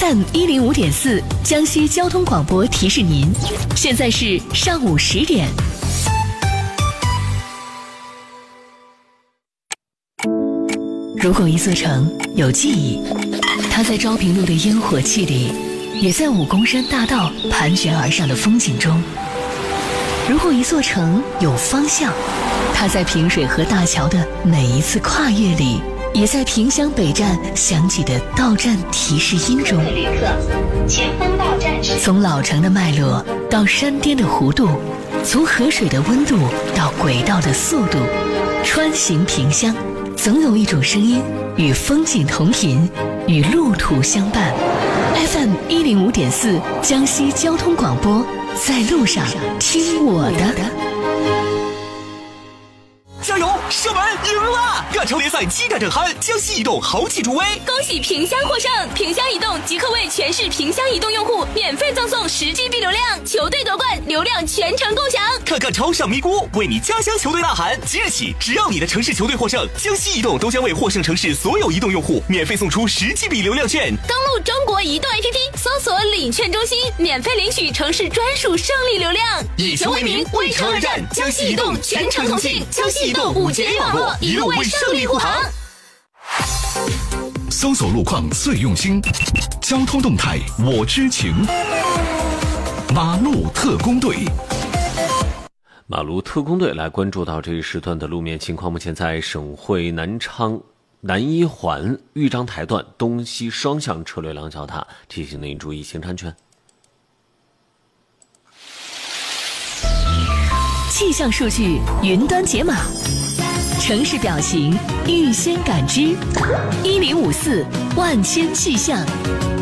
FM105.4江西交通广播提示您，现在是上午10点。如果一座城有记忆，它在昭平路的烟火气里，也在武功山大道盘旋而上的风景中；如果一座城有方向，它在平水河大桥的每一次跨越里，也在萍乡北站响起的到站提示音中。 旅客，前方到站是。 从老城的脉络到山巅的弧度，从河水的温度到轨道的速度，穿行萍乡，总有一种声音与风景同频，与路途相伴。FM105.4江西交通广播，在路上听我的。 加油！射门赢了！亚超联赛7战正酣，江西移动豪气助威， 恭喜萍乡获胜！萍乡移动即刻为全市萍乡移动用户免费赠送10GB 流量，球队夺冠，流量全程共享。 看看超上咪咕，为你家乡球队呐喊！即日起，只要你的城市球队获胜，江西移动都将为获胜城市所有移动用户免费送出10GB 流量券。 登录中国移动 APP， 搜索领券中心，免费领取城市专属胜利流量。 以球为名，为城而战，江西移动全程同庆，江西移动5节联网络，一路为胜利护航。 搜索路况最用心，交通动态我知情。马路特工队， 马路特工队来关注到这一时段的路面情况。目前在省会南昌南一环豫章台段东西双向车流量较大，提醒您注意行车安全。 气象数据云端解码，城市表情预先感知，1054万千气象。